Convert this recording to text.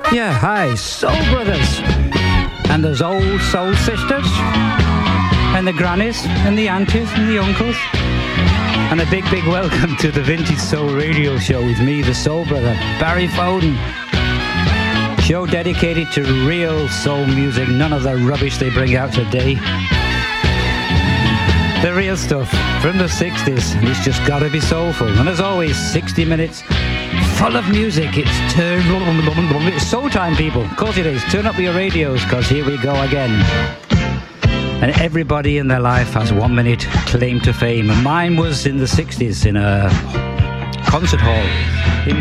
Yeah, hi, Soul Brothers. And those old soul sisters. And the grannies, and the aunties, and the uncles. And a big, big welcome to the Vintage Soul Radio Show with me, the Soul Brother, Barry Foden. Show dedicated to real soul music, none of the rubbish they bring out today. The real stuff from the 60s. It's just gotta be soulful. And as always, 60 minutes full of music. It's soul time, people. Of course it is. Turn up your radios, because here we go again. And everybody in their life has 1 minute claim to fame. And mine was in the 60s in a concert hall